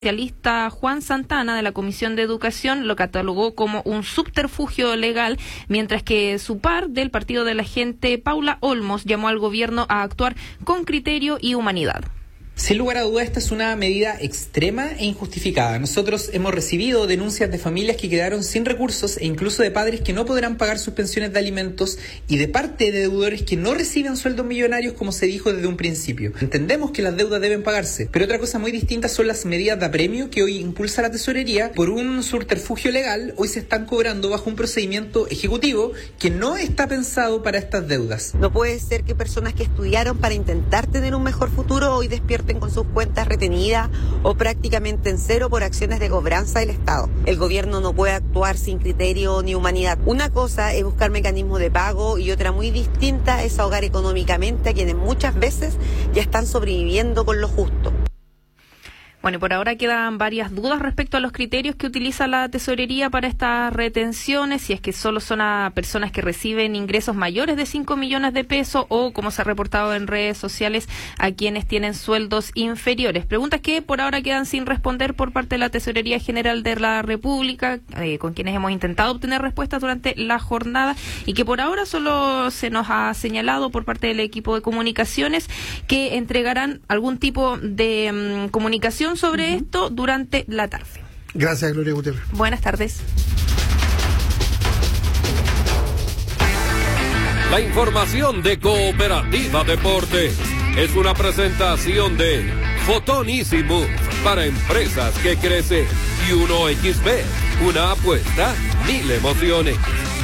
especialista Juan Santana de la Comisión de Educación lo catalogó como un subterfugio legal, mientras que su par del Partido de la Gente, Paula Olmos, llamó al gobierno a actuar con criterio y humanidad. Sin lugar a duda, esta es una medida extrema e injustificada. Nosotros hemos recibido denuncias de familias que quedaron sin recursos e incluso de padres que no podrán pagar sus pensiones de alimentos y de parte de deudores que no reciben sueldos millonarios, como se dijo desde un principio. Entendemos que las deudas deben pagarse, pero otra cosa muy distinta son las medidas de apremio que hoy impulsa la tesorería por un subterfugio legal. Hoy se están cobrando bajo un procedimiento ejecutivo que no está pensado para estas deudas. No puede ser que personas que estudiaron para intentar tener un mejor futuro hoy despierten con sus cuentas retenidas o prácticamente en cero por acciones de cobranza del Estado. El gobierno no puede actuar sin criterio ni humanidad. Una cosa es buscar mecanismos de pago y otra muy distinta es ahogar económicamente a quienes muchas veces ya están sobreviviendo con lo justo. Bueno, y por ahora quedan varias dudas respecto a los criterios que utiliza la tesorería para estas retenciones, si es que solo son a personas que reciben ingresos mayores de 5 millones de pesos o, como se ha reportado en redes sociales, a quienes tienen sueldos inferiores. Preguntas que por ahora quedan sin responder por parte de la Tesorería General de la República, con quienes hemos intentado obtener respuestas durante la jornada y que por ahora solo se nos ha señalado por parte del equipo de comunicaciones que entregarán algún tipo de comunicación sobre esto durante la tarde. Gracias, Gloria Gutiérrez. Buenas tardes. La información de Cooperativa Deportes es una presentación de Fotón Easy Move para empresas que crecen y 1xB, una apuesta, 1000 emociones.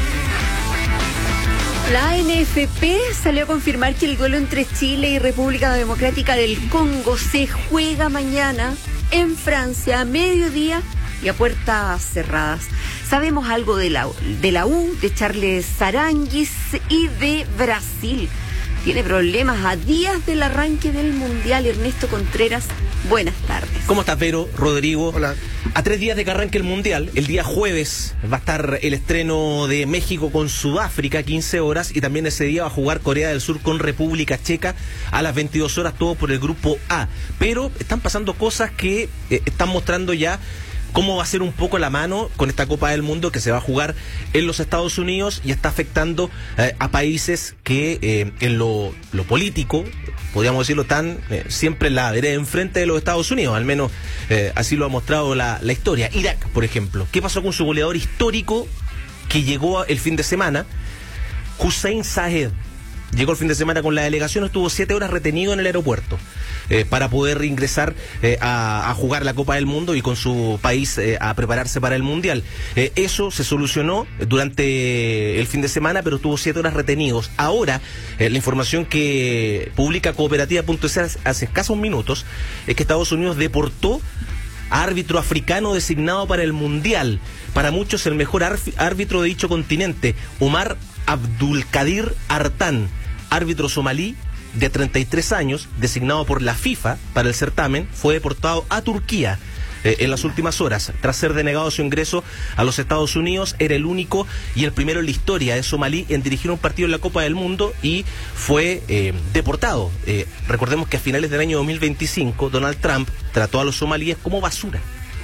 La ANFP salió a confirmar que el duelo entre Chile y República Democrática del Congo se juega mañana en Francia a mediodía y a puertas cerradas. Sabemos algo de la U, de Charles Aranguis y de Brasil. Tiene problemas a días del arranque del Mundial. Ernesto Contreras, buenas tardes. ¿Cómo estás, Vero? Rodrigo. Hola. A 3 días de que arranque el Mundial, el día jueves va a estar el estreno de México con Sudáfrica, 15 horas, y también ese día va a jugar Corea del Sur con República Checa a las 22 horas, todo por el grupo A. Pero están pasando cosas que están mostrando ya cómo va a ser un poco la mano con esta Copa del Mundo que se va a jugar en los Estados Unidos y está afectando a países que en lo político, podríamos decirlo, están siempre en la vereda enfrente de los Estados Unidos, al menos así lo ha mostrado la historia. Irak, por ejemplo, ¿qué pasó con su goleador histórico que llegó el fin de semana? Hussein Sahed. Llegó el fin de semana con la delegación, estuvo 7 horas retenido en el aeropuerto para poder ingresar a jugar la Copa del Mundo y con su país a prepararse para el Mundial. Eso se solucionó durante el fin de semana, pero estuvo 7 horas retenidos. Ahora, la información que publica Cooperativa.es hace escasos minutos es que Estados Unidos deportó a árbitro africano designado para el Mundial. Para muchos el mejor árbitro de dicho continente, Omar Abdulkadir Artan, árbitro somalí de 33 años, designado por la FIFA para el certamen, fue deportado a Turquía en las últimas horas, tras ser denegado su ingreso a los Estados Unidos. Era el único y el primero en la historia de somalí en dirigir un partido en la Copa del Mundo y fue deportado. Recordemos que a finales del año 2025 Donald Trump trató a los somalíes como basura.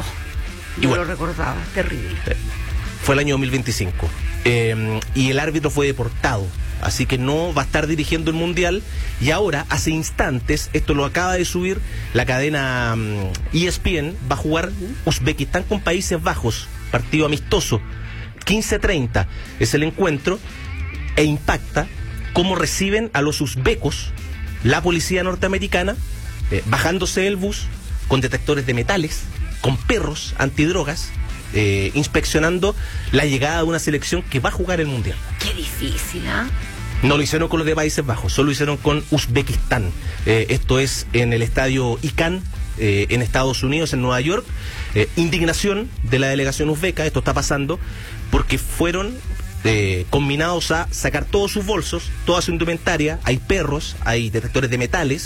Yo bueno, lo recordaba, terrible. Fue el año 2025 y el árbitro fue deportado, así que no va a estar dirigiendo el Mundial. Y ahora, hace instantes, esto lo acaba de subir la cadena ESPN, va a jugar Uzbekistán con Países Bajos, partido amistoso, 15:30 es el encuentro, e impacta cómo reciben a los uzbecos la policía norteamericana, bajándose del bus con detectores de metales, con perros antidrogas, inspeccionando la llegada de una selección que va a jugar el Mundial. Qué difícil, ¿ah? No lo hicieron con los de Países Bajos, solo lo hicieron con Uzbekistán. Esto es en el estadio Icahn, en Estados Unidos, en Nueva York. Indignación de la delegación uzbeca, esto está pasando porque fueron combinados a sacar todos sus bolsos, toda su indumentaria. Hay perros, hay detectores de metales,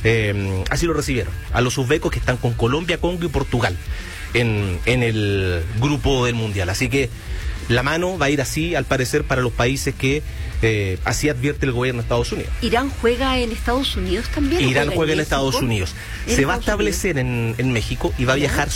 así lo recibieron a los uzbecos que están con Colombia, Congo y Portugal en el grupo del Mundial. Así que la mano va a ir así, al parecer, para los países que Así advierte el gobierno de Estados Unidos. ¿Irán juega en Estados Unidos también? Irán juega en Estados Unidos. Se va a establecer en México y va a viajar